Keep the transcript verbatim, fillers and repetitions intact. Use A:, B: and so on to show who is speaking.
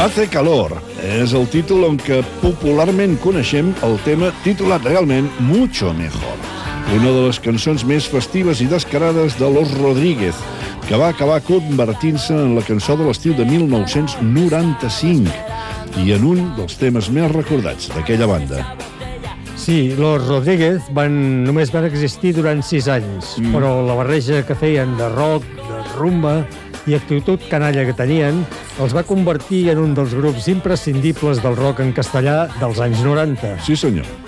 A: Hace calor és el títol en què popularment coneixem el tema titulat legalment Mucho Mejor, una de les cançons més festives i descarades de Los Rodríguez, que va acabar convertint-se en la cançó de l'estiu de mil nou-cents noranta-cinc i en un dels temes més recordats d'aquella banda.
B: Sí, Los Rodríguez van, només van existir durant sis anys, mm. però la barreja que feien de rock, de rumba i actitud canalla que tenien els va convertir en un dels grups imprescindibles del rock en castellà dels anys noranta.
A: Sí, senyor.